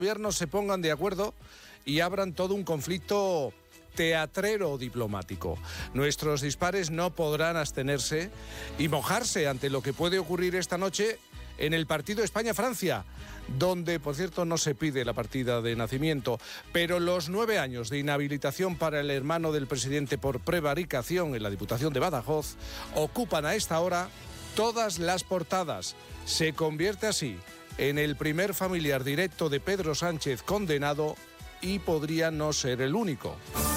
gobiernos se pongan de acuerdo y abran todo un conflicto teatrero diplomático. Nuestros dispares no podrán abstenerse y mojarse ante lo que puede ocurrir esta noche en el partido España-Francia, donde, por cierto, no se pide la partida de nacimiento, pero los 9 años de inhabilitación para el hermano del presidente por prevaricación en la Diputación de Badajoz ocupan a esta hora todas las portadas. Se convierte así en el primer familiar directo de Pedro Sánchez condenado y podría no ser el único.